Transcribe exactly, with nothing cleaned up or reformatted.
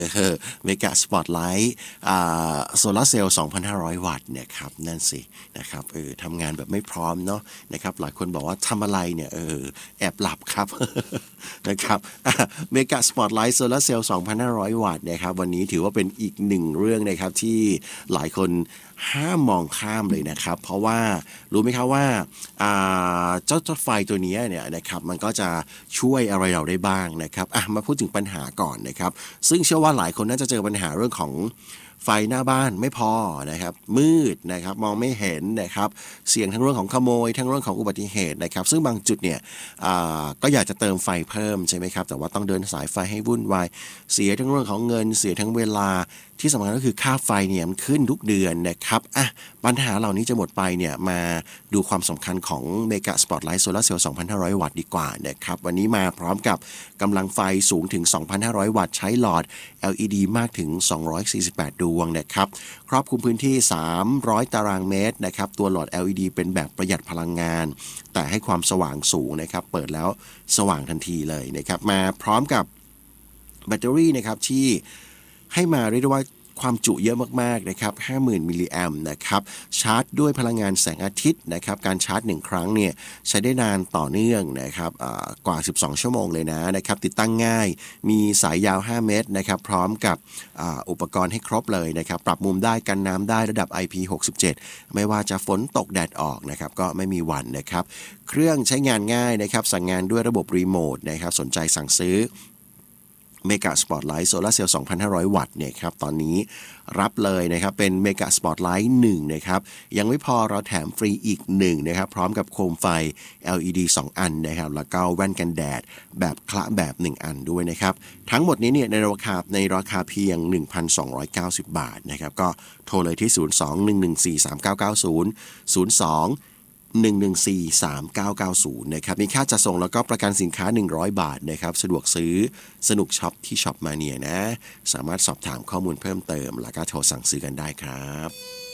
เออเมกะสปอตไลท์อ่าโซลาร์เซลล์ สองพันห้าร้อย วัตต์เนี่ยครับนั่นสินะครับเออทำงานแบบไม่พร้อมเนาะนะครับหลายคนบอกว่าทำอะไรเนี่ยเออแอบหลับครับ นะครับเมกะสปอตไลท์โซลาร์เซลล์ สองพันห้าร้อย วัตต์นะครับวันนี้ถือว่าเป็นอีกหนึ่งเรื่องนะครับที่หลายคนห้ามมองข้ามเลยนะครับเพราะว่ารู้ไหมครับว่าเจ้าเจ้าไฟตัวนี้เนี่ยนะครับมันก็จะช่วยอะไรเราได้บ้างนะครับอ่ะมาพูดถึงปัญหาก่อนนะครับซึ่งเชื่อว่าหลายคนน่าจะเจอปัญหาเรื่องของไฟหน้าบ้านไม่พอนะครับมืดนะครับมองไม่เห็นนะครับเสี่ยงทั้งเรื่องของขโมยทั้งเรื่องของอุบัติเหตุนะครับซึ่งบางจุดเนี่ยก็อยากจะเติมไฟเพิ่มใช่ไหมครับแต่ว่าต้องเดินสายไฟให้วุ่นวายเสียทั้งเรื่องของเงินเสียทั้งเวลาที่สำคัญก็คือค่าไฟเนี่ยมันขึ้นทุกเดือนนะครับอ่ะปัญหาเหล่านี้จะหมดไปเนี่ยมาดูความสำคัญของเมกะสปอตไลท์โซลาร์เซลล์ สองพันห้าร้อย วัตต์ดีกว่านะครับวันนี้มาพร้อมกับกำลังไฟสูงถึง สองพันห้าร้อย วัตต์ใช้หลอด แอล อี ดี มากถึงสองร้อยสี่สิบแปดดวงนะครับครอบคลุมพื้นที่สามร้อยตารางเมตรนะครับตัวหลอด แอล อี ดี เป็นแบบประหยัดพลังงานแต่ให้ความสว่างสูงนะครับเปิดแล้วสว่างทันทีเลยนะครับมาพร้อมกับแบตเตอรี่นะครับที่ให้มาเรียกได้ว่าความจุเยอะมากๆนะครับห้าหมื่นมิลลิแอมป์นะครับชาร์จด้วยพลังงานแสงอาทิตย์นะครับการชาร์จหนึ่งครั้งเนี่ยใช้ได้นานต่อเนื่องนะครับกว่าสิบสองชั่วโมงเลยนะนะครับติดตั้งง่ายมีสายยาวห้าเมตรนะครับพร้อมกับอุปกรณ์ให้ครบเลยนะครับปรับมุมได้กันน้ำได้ระดับ ไอ พี หกสิบเจ็ดไม่ว่าจะฝนตกแดดออกนะครับก็ไม่มีหวั่นนะครับเครื่องใช้งานง่ายนะครับสั่งงานด้วยระบบรีโมทนะครับสนใจสั่งซื้อเมกะสปอตไลท์โซลาร์เซลล์ สองพันห้าร้อย วัตต์เนี่ยครับตอนนี้รับเลยนะครับเป็นเมกะสปอตไลท์หนึ่งนะครับยังไม่พอเราแถมฟรีอีกหนึ่งนะครับพร้อมกับโคมไฟ แอล อี ดี สองอันนะครับแล้วก็แว่นกันแดดแบบคละแบบหนึ่งอันด้วยนะครับทั้งหมดนี้เนี่ยในราคาในราคาเพียง หนึ่งพันสองร้อยเก้าสิบ บาทนะครับก็โทรเลยที่ ศูนย์ สอง หนึ่ง หนึ่ง สี่ สาม เก้า เก้า ศูนย์ ศูนย์ สอง หนึ่ง หนึ่ง สี่ สาม เก้า เก้า ศูนย์นะครับมีค่าจัดส่งแล้วก็ประกันสินค้าหนึ่งร้อยบาทนะครับสะดวกซื้อสนุกช็อปที่ช็อปมาเนียนะสามารถสอบถามข้อมูลเพิ่มเติมแล้วก็โทรสั่งซื้อกันได้ครับ